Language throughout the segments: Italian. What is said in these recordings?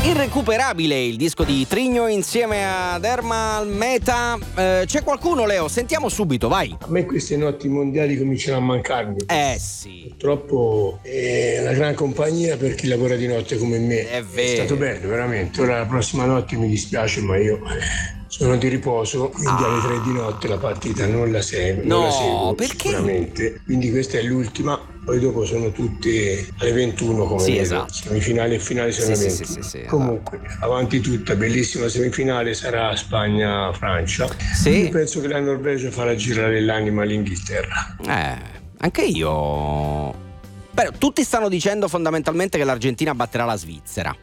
Irrecuperabile il disco di Trigno insieme ad Ermal Meta. C'è qualcuno, Leo? Sentiamo subito, vai. A me queste notti mondiali cominciano a mancarmi. Sì. Purtroppo è una gran compagnia per chi lavora di notte come me. È vero. È stato bello, veramente. Ora la prossima notte mi dispiace, ma io sono di riposo, quindi alle 3 di notte la partita non la seguo perché? Sicuramente. Quindi questa è l'ultima. Poi dopo sono tutte alle 21 come sì, vedo. Esatto. Semifinale e finale sono alle 21. Sì, Comunque, avanti tutta, bellissima semifinale sarà Spagna-Francia. Sì. Io penso che la Norvegia farà girare l'anima all'Inghilterra. Anche io. Però tutti stanno dicendo fondamentalmente che l'Argentina batterà la Svizzera.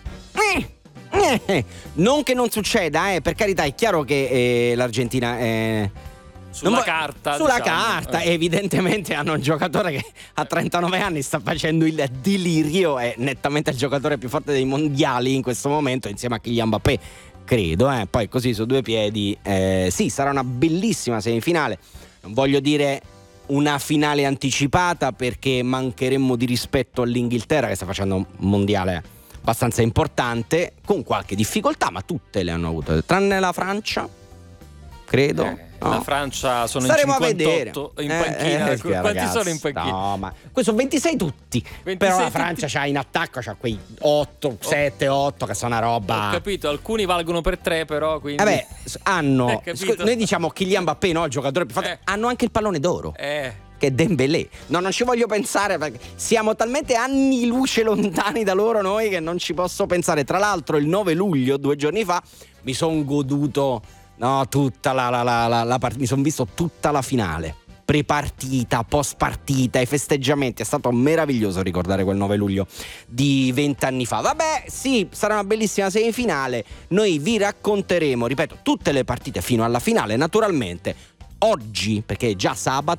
Non che non succeda, per carità, è chiaro che l'Argentina sulla carta evidentemente hanno un giocatore che a 39 anni sta facendo il delirio, è nettamente il giocatore più forte dei mondiali in questo momento, insieme a Kylian Mbappé, credo, poi così su due piedi. Sì, sarà una bellissima semifinale, non voglio dire una finale anticipata perché mancheremmo di rispetto all'Inghilterra che sta facendo un mondiale abbastanza importante, con qualche difficoltà, ma tutte le hanno avute, tranne la Francia, credo. No. La Francia sono Staremo in 58 a vedere. in panchina. Quanti ragazzi, sono in panchina? No, ma questo 26 tutti. 26 però la tutti. Francia c'ha in attacco c'ha quei 8, 7, 8 che sono una roba. Ho capito, alcuni valgono per 3 però, quindi hanno noi diciamo Kylian Mbappé, no, il giocatore più forte, hanno anche il pallone d'oro. Che è Dembélé. No, non ci voglio pensare perché siamo talmente anni luce lontani da loro noi che non ci posso pensare. Tra l'altro il 9 luglio, 2 giorni fa, mi sono goduto tutta la partita, mi sono visto tutta la finale, pre-partita, post-partita, i festeggiamenti, è stato meraviglioso ricordare quel 9 luglio di 20 anni fa. Vabbè, sì, sarà una bellissima semifinale, noi vi racconteremo, ripeto, tutte le partite fino alla finale, naturalmente oggi, perché è già sabato,